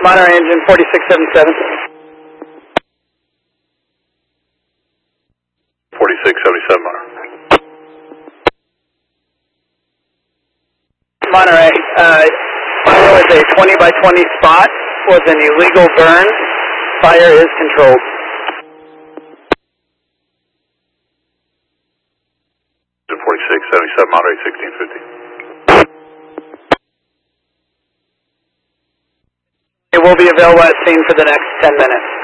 Monterey engine 4677. 4677 Monterey. Monterey, fire was a 20 by 20 spot, was an illegal burn. Fire is controlled. Engine 4677 Monterey 1650. It will be available at scene for the next 10 minutes.